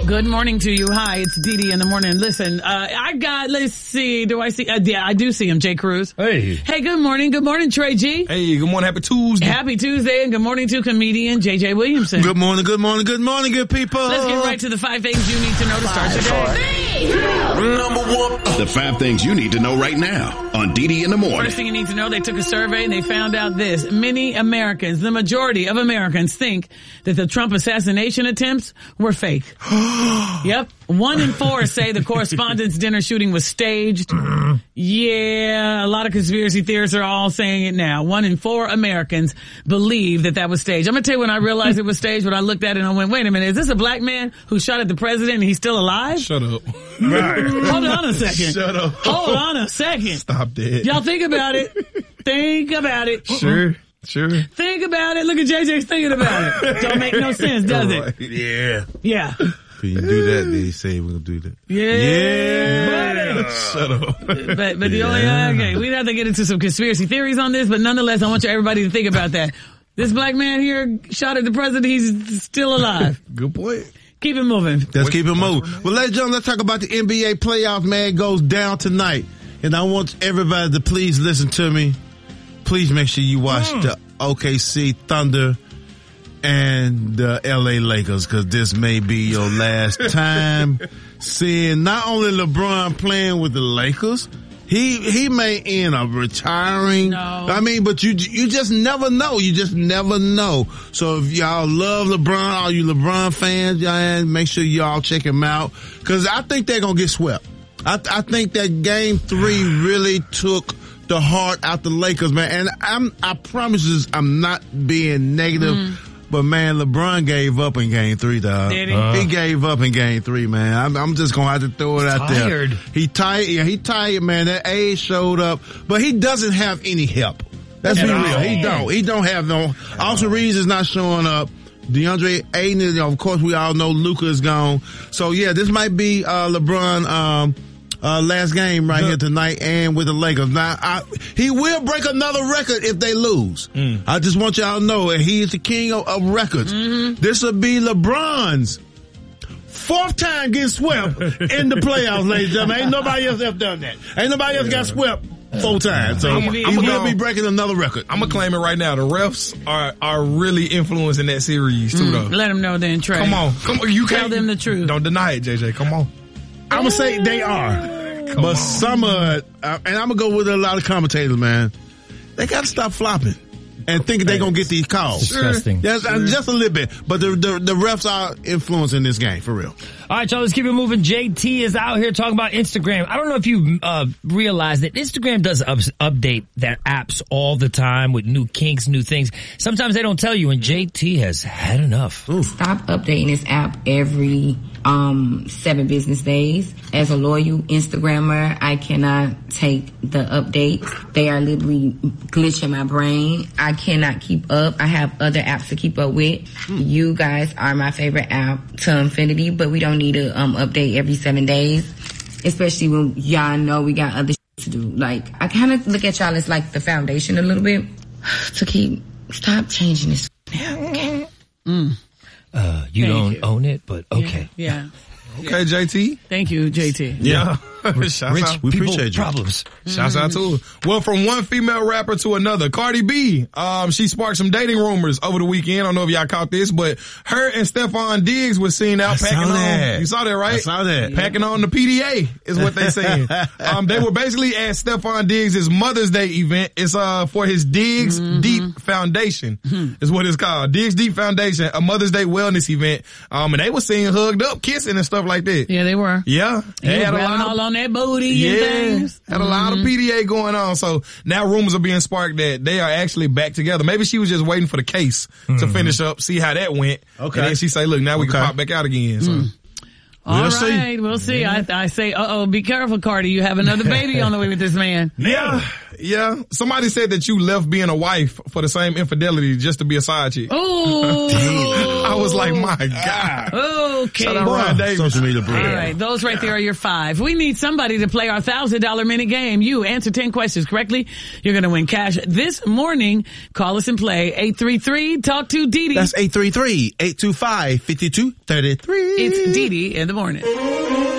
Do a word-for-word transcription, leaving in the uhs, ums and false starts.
Good morning to you. Hi, it's Dee Dee in the morning. Listen, uh, I got, let's see, do I see, uh, yeah, I do see him, Jay Cruz. Hey. Hey, good morning. Good morning, Trey G. Hey, good morning. Happy Tuesday. Happy Tuesday, and good morning to comedian J J Williamson. Good morning, good morning, good morning, good people. Let's get right to the five things you need to know to start your day. Number one. The five things you need to know right now on Dee Dee in the morning. First thing you need to know, they took a survey and they found out this. Many Americans, the majority of Americans, think that the Trump assassination attempts were fake. Yep. One in four say the Correspondents' Dinner shooting was staged. Yeah, a lot of conspiracy theorists are all saying it now. One in four Americans believe that that was staged. I'm going to tell you when I realized it was staged, when I looked at it and I went, wait a minute, is this a black man who shot at the president and he's still alive? Shut up. Right. Hold on a second. Shut up. Hold on a second. Stop that. Y'all think about it. Think about it. Sure. Sure. Think about it. Look at J J's thinking about it. Don't make no sense, does it? Yeah. Yeah. If you do that, they say we're going to do that. Yeah. Yeah. Shut up. But, but the only, okay, we'd have to get into some conspiracy theories on this, but nonetheless, I want you everybody to think about that. This black man here shot at the president. He's still alive. Good point. Keep it moving. Let's keep it moving. Well, ladies and gentlemen, let's talk about the N B A playoffs, man. It goes down tonight. And I want everybody to please listen to me. Please make sure you watch mm. the O K C Thunder and the L A Lakers, because this may be your last time seeing not only LeBron playing with the Lakers, he he may end up retiring. No. I mean, but you you just never know. You just never know. So if y'all love LeBron, all you LeBron fans, y'all make sure y'all check him out, because I think they're gonna get swept. I, I think that game three really took the heart out the Lakers, man. And I'm I promise you, I'm not being negative. Mm. But, man, LeBron gave up in game three, dog. Did he? Uh, he gave up in game three, man. I'm, I'm just going to have to throw it out tired. there. He tired. Yeah, he tired, man. That age showed up. But he doesn't have any help. Let's be real. He don't. He don't have no. Austin Reeves is not showing up. DeAndre Ayton, of course, we all know Luka is gone. So, yeah, this might be uh, LeBron um Uh, last game right here tonight, and with the Lakers. Now, I, he will break another record if they lose. Mm. I just want y'all to know that he is the king of, of records. Mm-hmm. This will be LeBron's fourth time getting swept in the playoffs, ladies and gentlemen. Ain't nobody else ever done that. Ain't nobody else got swept four times. So I'm, he I'm will gonna, be breaking another record. I'm gonna claim it right now. The refs are are really influencing that series too, mm. though. Let them know then, Trey. Come on, come on. You tell can't, them the truth. Don't deny it, J J. Come on. I'm gonna say they are. Come but on. some of it, uh, and I'm gonna go with a lot of commentators, man. They gotta stop flopping and thinking they're gonna get these calls. Disgusting. Yes, sure. Just a little bit. But the, the the refs are influencing this game, for real. All right, y'all, let's keep it moving. J T is out here talking about Instagram. I don't know if you uh realize that Instagram does up- update their apps all the time with new kinks, new things. Sometimes they don't tell you, and J T has had enough. Ooh. Stop updating this app every um seven business days. As a loyal Instagrammer, I cannot take the updates. They are literally glitching my brain. I cannot keep up. I have other apps to keep up with. Mm. You guys are my favorite app to infinity, but we don't need to um update every seven days, especially when y'all know we got other shit to do. Like, I kind of look at y'all as like the foundation a little bit to keep, stop changing this now. Okay. Mm. Uh, you Thank don't you. own it, but okay. Yeah. yeah. Okay, J T. Thank you, J T. Yeah. Rich, Shouts rich out. We people appreciate you. problems. Shouts out to her. Well, from one female rapper to another, Cardi B, um, she sparked some dating rumors over the weekend. I don't know if y'all caught this, but her and Stephon Diggs was seen out I packing saw that. on. You saw that, right? I saw that. Packing on the P D A is what they saying. um, they were basically at Stephon Diggs' Mother's Day event. It's, uh, for his Diggs mm-hmm. Deep Foundation mm-hmm. is what it's called. Diggs Deep Foundation, a Mother's Day wellness event. Um, and they were seen hugged up, kissing and stuff like that. Yeah, they were. Yeah. He They was had a grabbing lot all of, on that booty yeah, and things. had a lot of P D A going on. So now rumors are being sparked that they are actually back together. Maybe she was just waiting for the case mm-hmm. to finish up, see how that went. Okay. And then she say, look, now we okay. can pop back out again. So. Mm. All We'll right, see. we'll see. I, I say, uh-oh, be careful, Cardi. You have another baby on the way with this man. Yeah, yeah. Somebody said that you left being a wife for the same infidelity just to be a side chick. Ooh. I was like, my God. Okay. Shout out Ryan Davis. Social media bro. All right, those right there are your five. We need somebody to play our one thousand dollars minute game. You answer ten questions correctly, you're going to win cash this morning. Call us and play eight three three, talk to Dee Dee. That's eight three three, eight two five, five two three three. It's Dee Dee in the morning.